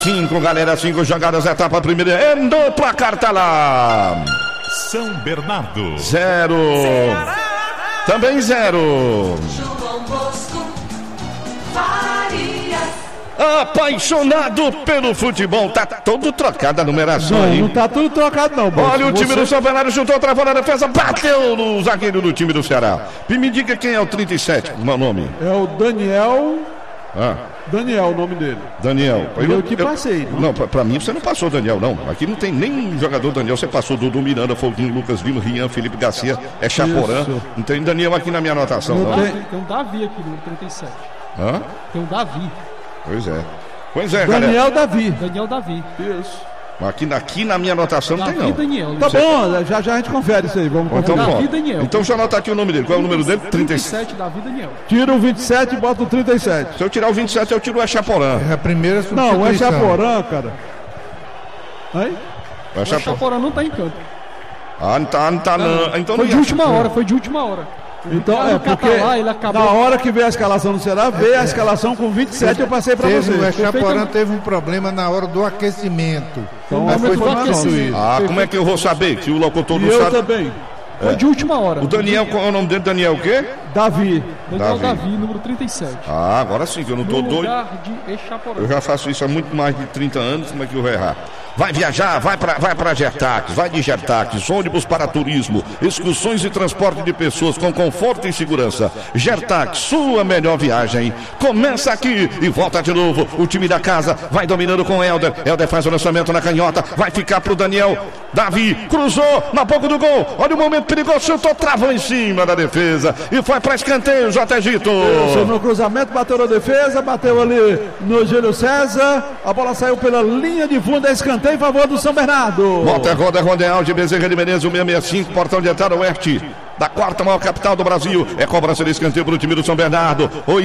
5, galera, 5 jogadas, etapa primeira, é no placar, tá lá. São Bernardo 0. Também 0. João Bosco Farias. Apaixonado pelo futebol, tá todo trocado a numeração Não, aí. não tá tudo trocado não, Bosco. Olha o time do São Bernardo, chutou, travou na defesa, bateu no zagueiro do time do Ceará. E me diga quem é o 37, o meu nome. É o Daniel. Ah, Daniel, o nome dele. Daniel. Eu que passei. Não, pra mim você não passou, Daniel, não. Aqui não tem nem jogador Daniel, você passou Dudu Miranda, Foguinho, Lucas Lima, Rian, Felipe Garcia, é Chaporã. Isso. Não tem Daniel aqui na minha anotação, Não não. tem. Tem um Davi aqui no 37. Hã? Tem um Davi. Pois é, galera. Daniel Davi. Daniel Davi. Isso. Aqui na minha anotação não tem, Davi não. Daniel. Tá bom, já a gente confere isso aí. Vamos Então, conferir. Davi pô. Daniel. Então deixa eu anotar aqui o nome dele. Qual é o número dele? 37. 37, Davi Daniel. Tira o 27 e bota o 37. Se eu tirar o 27, eu tiro o Chaporã. É a primeira substituição. Não, é Chaporã, cara. Hein? O O Chaporã não tá em campo. não tá não. Então Foi não de última hora, foi de última hora. Então Cara, é no porque Catalá, ele acabou- na hora que veio a escalação do Ceará, veio a escalação com 27, eu passei pra O você. Chaporã teve um problema na hora do aquecimento. Então, Mas foi foi uma substituído. como é que eu vou saber? Que o locutor E não eu sabe. também. Foi de última hora. O Daniel, qual é o nome dele? Daniel o quê? Davi. Daniel Davi. Davi, número 37. Agora sim, que eu não tô No doido. lugar de Echaporã. Eu já faço isso há muito mais de 30 anos, como é que eu vou errar? Vai viajar, vai pra Gertax, vai de Gertax, ônibus para turismo, excursões e transporte de pessoas com conforto e segurança. Gertax, sua melhor viagem. Começa aqui e volta de novo. O time da casa vai dominando com Helder. Helder faz o lançamento na canhota, vai ficar pro Daniel. Davi cruzou na boca do gol. Olha o momento perigoso, chutou, travou em cima da defesa e foi pra escanteio, J. Egito. Isso, no cruzamento, bateu na defesa, bateu ali no Júlio César. A bola saiu pela linha de fundo, é escanteio em favor do São Bernardo. Volta, roda, Rondeal de Bezerra de Menezes, o 665, portão de entrada oeste da quarta maior capital do Brasil. É cobrança de escanteio para o time do São Bernardo.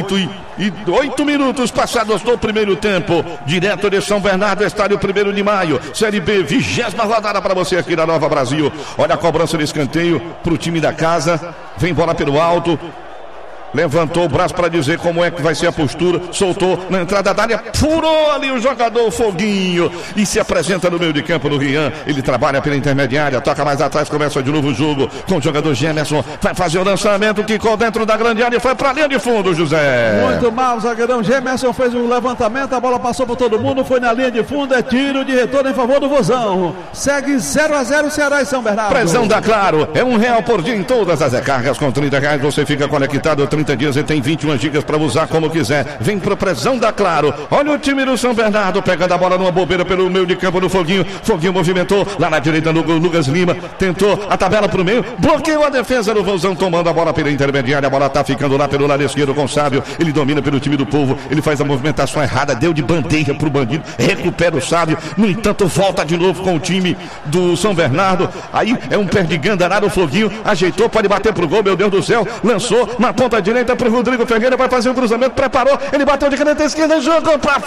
8 minutos passados do primeiro tempo. Direto de São Bernardo, estádio 1º de maio. Série B, 20ª rodada para você aqui na Nova Brasil. Olha a cobrança de escanteio para o time da casa. Vem bola pelo alto. Levantou o braço para dizer como é que vai ser a postura, soltou na entrada da área, furou ali o jogador Foguinho e se apresenta no meio de campo do Rian. Ele trabalha pela intermediária, toca mais atrás, começa de novo o jogo com o jogador Gemerson, vai fazer o lançamento, quicou dentro da grande área e foi para a linha de fundo, José. Muito mal, o zagueirão Gemerson fez um levantamento, a bola passou por todo mundo, foi na linha de fundo, é tiro de retorno em favor do Vozão. Segue 0-0 Ceará e São Bernardo. Prezão da Claro, é R$1 por dia em todas as recargas, com R$30 você fica conectado 30 dias e tem 21 gigas para usar como quiser. Vem pro Prezão da Claro. Olha o time do São Bernardo pegando a bola numa bobeira pelo meio de campo do Foguinho. Foguinho movimentou lá na direita no Lucas Lima, tentou a tabela pro meio, bloqueou a defesa do Vozão, tomando a bola pela intermediária. A bola tá ficando lá pelo lado esquerdo com o Sábio. Ele domina pelo time do Povo, ele faz a movimentação errada, deu de bandeja pro bandido, recupera o Sábio. No entanto, volta de novo com o time do São Bernardo. Aí é um perdigão danado, o Foguinho ajeitou, pode bater pro gol, meu Deus do céu, lançou na ponta direita pro Rodrigo Ferreira, vai fazer o cruzamento, preparou, ele bateu de caneta esquerda e jogou pra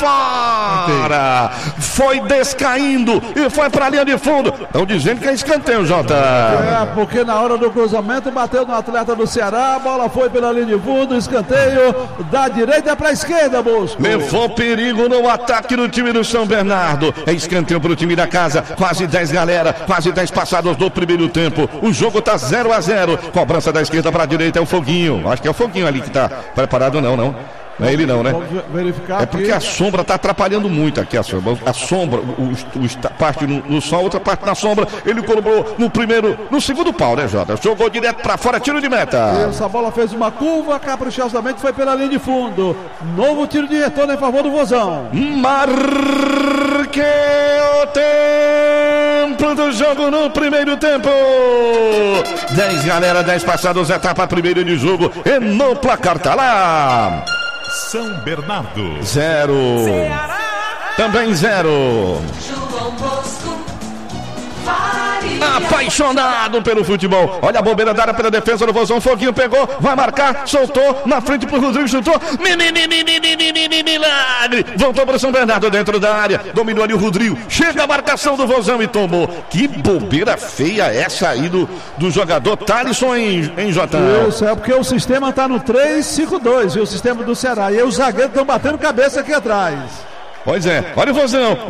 fora. Foi descaindo e foi pra linha de fundo. Estão dizendo que é escanteio, Jota. É, porque na hora do cruzamento bateu no atleta do Ceará, a bola foi pela linha de fundo, escanteio da direita pra esquerda, Bosco. Levou perigo no ataque do time do São Bernardo. É escanteio pro time da casa. Quase 10 galera, quase 10 passados do primeiro tempo. O jogo tá 0-0. Cobrança da esquerda pra direita é o Foguinho. Acho que é o Foguinho ali que tá preparado, não. Não é ele não, né? Vamos verificar É porque a sombra tá atrapalhando muito aqui, a sombra, parte no sol, outra parte na sombra. Ele colocou no segundo pau, né, Jota? Jogou direto pra fora, tiro de meta. Essa bola fez uma curva, caprichosamente foi pela linha de fundo. Novo tiro de retorno em favor do Vozão. Marque o tempo do jogo no primeiro tempo. 10 galera, 10 passados, etapa primeira de jogo. E no placar tá lá. São Bernardo 0. Também 0. João Bosco Farias. Apaixonado pelo futebol. Olha a bobeira da área pela defesa do Vozão. Foguinho pegou, vai marcar, soltou, na frente pro Rodrigo, chutou. Milagre! Voltou pro São Bernardo dentro da área. Dominou ali o Rodrigo. Chega a marcação do Vozão e tomou. Que bobeira feia essa aí do jogador Thalisson em Jotão. Isso, é porque o sistema tá no 3-5-2, e o sistema do Ceará. E aí os zagueiros estão batendo cabeça aqui atrás. Pois é, olha o Vozão.